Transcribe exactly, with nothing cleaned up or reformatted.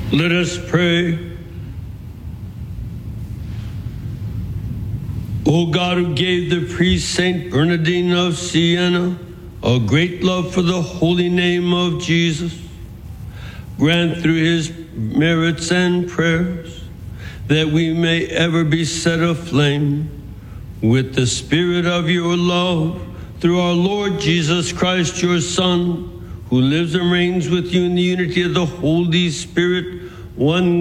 Let us pray. O God, who gave the priest Saint Bernardine of Siena a great love for the holy name of Jesus, grant through his merits and prayers that we may ever be set aflame with the spirit of your love through our Lord Jesus Christ, your Son, who lives and reigns with you in the unity of the Holy Spirit, one